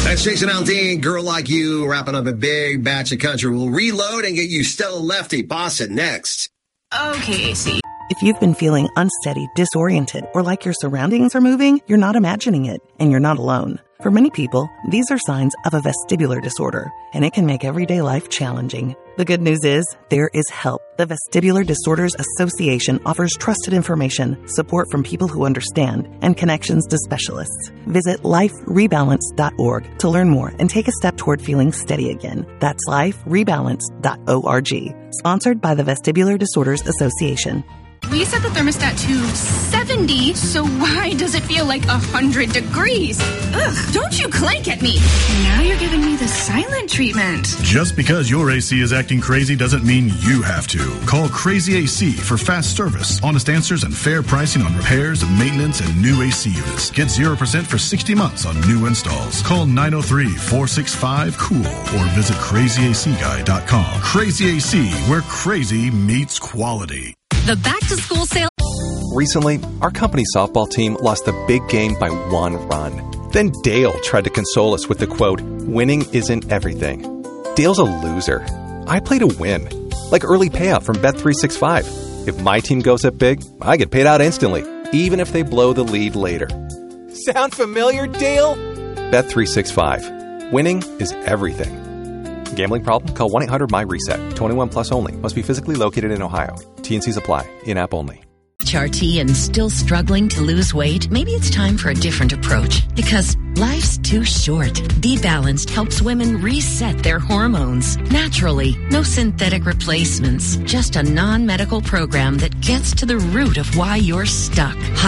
That's Jason Aldean, Girl Like You, wrapping up a big batch of country. We'll reload and get you Stella Lefty Bossa next. Okay, AC. If you've been feeling unsteady, disoriented, or like your surroundings are moving, you're not imagining it, and you're not alone. For many people, these are signs of a vestibular disorder, and it can make everyday life challenging. The good news is, there is help. The Vestibular Disorders Association offers trusted information, support from people who understand, and connections to specialists. Visit liferebalance.org to learn more and take a step toward feeling steady again. That's liferebalance.org. Sponsored by the Vestibular Disorders Association. We set the thermostat to 70, so why does it feel like 100 degrees? Ugh, don't you clank at me. Now you're giving me the silent treatment. Just because your AC is acting crazy doesn't mean you have to. Call Crazy AC for fast service, honest answers, and fair pricing on repairs, maintenance, and new AC units. Get 0% for 60 months on new installs. Call 903-465-COOL or visit crazyacguy.com. Crazy AC, where crazy meets quality. The back-to-school sale. Recently, our company softball team lost the big game by 1 run. Then Dale tried to console us with the quote, "Winning isn't everything." Dale's a loser. I play to win. Like early payout from Bet365. If my team goes up big, I get paid out instantly, even if they blow the lead later. Sound familiar, Dale? Bet365. Winning is everything. Gambling problem? Call 1-800-MY-RESET. 21 plus only. Must be physically located in Ohio. T&Cs apply. In-app only. HRT and still struggling to lose weight? Maybe it's time for a different approach. Because life's too short. Be Balanced helps women reset their hormones naturally. No synthetic replacements. Just a non-medical program that gets to the root of why you're stuck.